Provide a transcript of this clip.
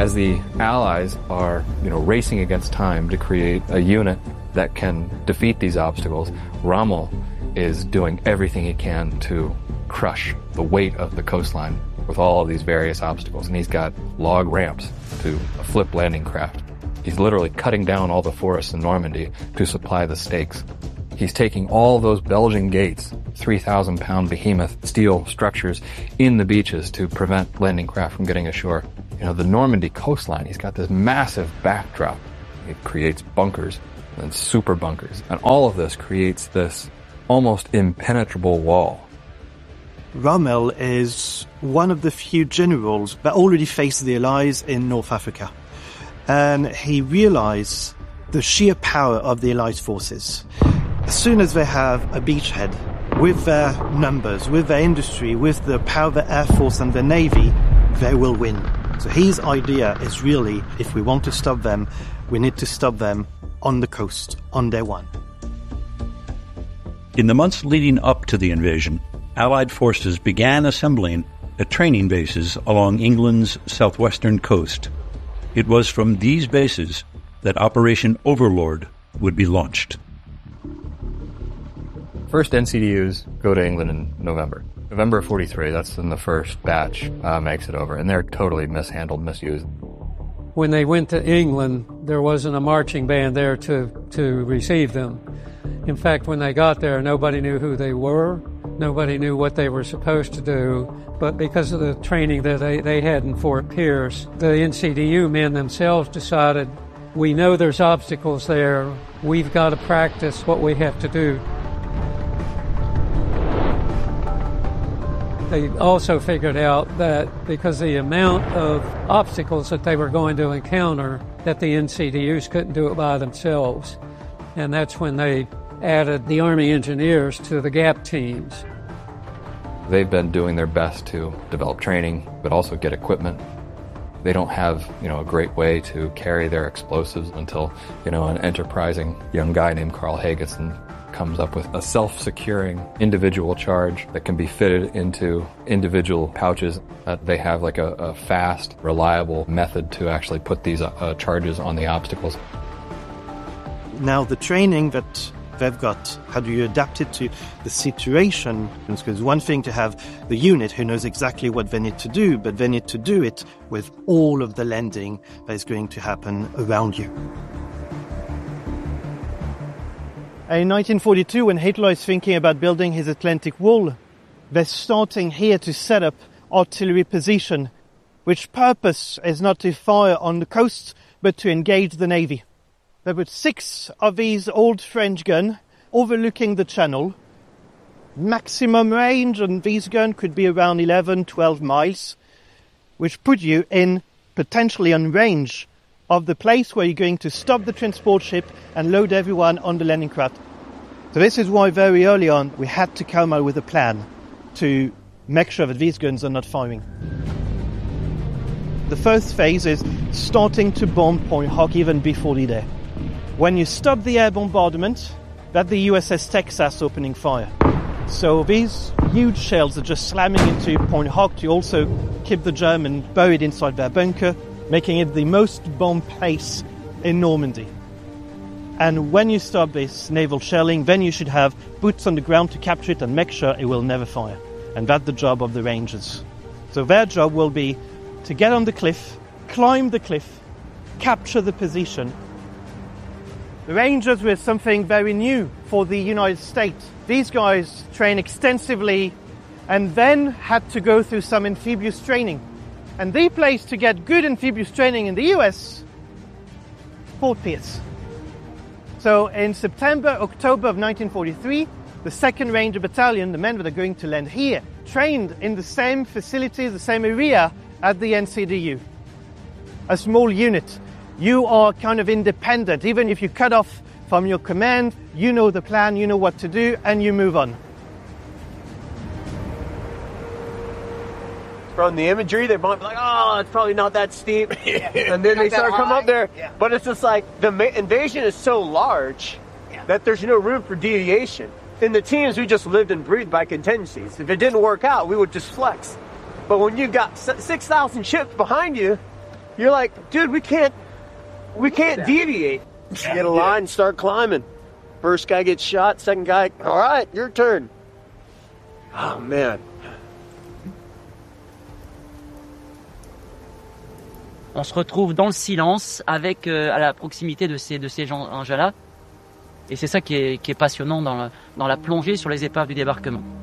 As the Allies are, racing against time to create a unit that can defeat these obstacles, Rommel is doing everything he can to crush the weight of the coastline with all of these various obstacles. And he's got log ramps to flip landing craft. He's literally cutting down all the forests in Normandy to supply the stakes. He's taking all those Belgian gates, 3,000-pound behemoth steel structures in the beaches to prevent landing craft from getting ashore. The Normandy coastline, he's got this massive backdrop. It creates bunkers and super bunkers. And all of this creates this almost impenetrable wall. Rommel is one of the few generals that already faced the Allies in North Africa. And he realized the sheer power of the Allied forces. As soon as they have a beachhead, with their numbers, with their industry, with the power of the Air Force and the Navy, they will win. So his idea is really, if we want to stop them, we need to stop them on the coast, on day one. In the months leading up to the invasion, Allied forces began assembling at training bases along England's southwestern coast. It was from these bases that Operation Overlord would be launched. First NCDUs go to England in November. November of 43, that's when the first batch makes it over, and they're totally mishandled, misused. When they went to England, there wasn't a marching band there to receive them. In fact, when they got there, nobody knew who they were. Nobody knew what they were supposed to do. But because of the training that they had in Fort Pierce, the NCDU men themselves decided, we know there's obstacles there. We've got to practice what we have to do. They also figured out that because the amount of obstacles that they were going to encounter, that the NCDUs couldn't do it by themselves. And that's when they added the Army engineers to the GAP teams. They've been doing their best to develop training, but also get equipment. They don't have, a great way to carry their explosives until, an enterprising young guy named Carl Hageson comes up with a self-securing individual charge that can be fitted into individual pouches. They have like a fast, reliable method to actually put these charges on the obstacles. Now the training that they've got, how do you adapt it to the situation? Because one thing to have the unit who knows exactly what they need to do, but they need to do it with all of the landing that is going to happen around you. In 1942, when Hitler is thinking about building his Atlantic Wall, they're starting here to set up artillery position, which purpose is not to fire on the coast, but to engage the Navy. There were 6 of these old French guns overlooking the channel. Maximum range on these guns could be around 11, 12 miles, which put you in potentially on range of the place where you're going to stop the transport ship and load everyone on the landing craft. So this is why very early on we had to come out with a plan to make sure that these guns are not firing. The first phase is starting to bomb Point Hawk even before the day. When you stop the air bombardment, that's the USS Texas opening fire. So these huge shells are just slamming into Point Hawk to also keep the Germans buried inside their bunker, making it the most bombed place in Normandy. And when you stop this naval shelling, then you should have boots on the ground to capture it and make sure it will never fire. And that's the job of the Rangers. So their job will be to get on the cliff, climb the cliff, capture the position. The Rangers were something very new for the United States. These guys train extensively and then had to go through some amphibious training. And the place to get good amphibious training in the US, Fort Pierce. So in September, October of 1943, the 2nd Ranger Battalion, the men that are going to land here, trained in the same facilities, the same area at the NCDU. A small unit. You are kind of independent. Even if you cut off from your command, you know the plan, you know what to do, and you move on. From the imagery, they might be like, oh, it's probably not that steep. And then they start coming up there. Yeah. But it's just like the invasion is so large that there's no room for deviation. In the teams, we just lived and breathed by contingencies. If it didn't work out, we would just flex. But when you've got 6,000 ships behind you, You're like, dude, we can't deviate. Get a line and start climbing. First guy gets shot, second guy, all right, your turn. Oh, man. On se retrouve dans le silence, avec à la proximité de ces engins-là. Et c'est ça qui est passionnant dans la plongée sur les épaves du débarquement.